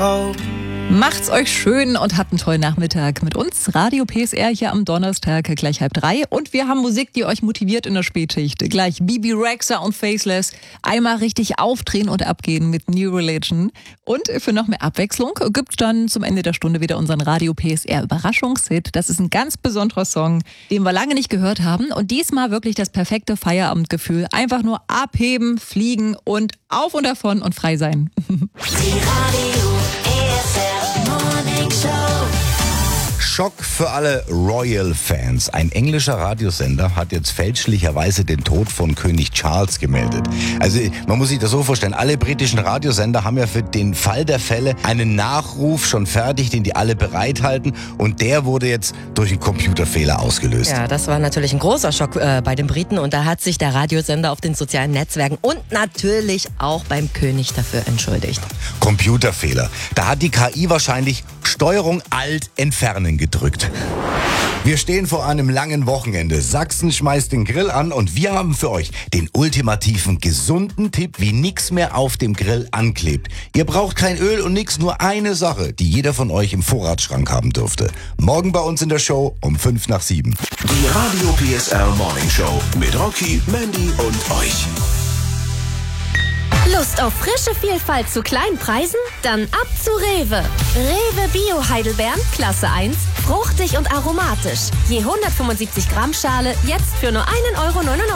Frau. Macht's euch schön und habt einen tollen Nachmittag mit uns. Radio PSR hier am Donnerstag, gleich 2:30. Und wir haben Musik, die euch motiviert in der Spätschicht. Gleich Bibi Rexha und Faceless. Einmal richtig aufdrehen und abgehen mit New Religion. Und für noch mehr Abwechslung gibt's dann zum Ende der Stunde wieder unseren Radio PSR Überraschungshit. Das ist ein ganz besonderer Song, den wir lange nicht gehört haben. Und diesmal wirklich das perfekte Feierabendgefühl. Einfach nur abheben, fliegen und auf und davon und frei sein. Die Radio PSR Morning Show. Schock für alle Royal-Fans. Ein englischer Radiosender hat jetzt fälschlicherweise den Tod von König Charles gemeldet. Also man muss sich das so vorstellen, alle britischen Radiosender haben ja für den Fall der Fälle einen Nachruf schon fertig, den die alle bereithalten, und der wurde jetzt durch einen Computerfehler ausgelöst. Ja, das war natürlich ein großer Schock bei den Briten, und da hat sich der Radiosender auf den sozialen Netzwerken und natürlich auch beim König dafür entschuldigt. Computerfehler. Da hat die KI wahrscheinlich Steuerung Alt entfernen gedrückt. Wir stehen vor einem langen Wochenende. Sachsen schmeißt den Grill an und wir haben für euch den ultimativen gesunden Tipp, wie nichts mehr auf dem Grill anklebt. Ihr braucht kein Öl und nix, nur eine Sache, die jeder von euch im Vorratsschrank haben dürfte. Morgen bei uns in der Show um 6:55. Die Radio PSR Morning Show mit Rocky, Mandy und euch. Lust auf frische Vielfalt zu kleinen Preisen? Dann ab zu Rewe. Rewe Bio Heidelbeeren, Klasse 1, fruchtig und aromatisch. Je 175 Gramm Schale, jetzt für nur 1,99 €